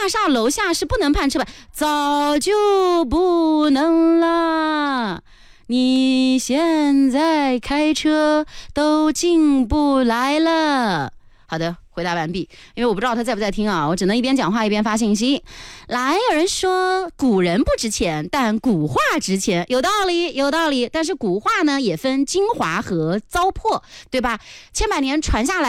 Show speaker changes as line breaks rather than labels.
大厦楼下是不能攀车吧？早就不能了。你现在开车都进不来了。好的，回答完毕。因为我不知道他在不在听啊，我只能一边讲话一边发信息。来，有人说古人不值钱，但古话值钱，有道理，有道理。但是古话呢，也分精华和糟粕，对吧？千百年传下来。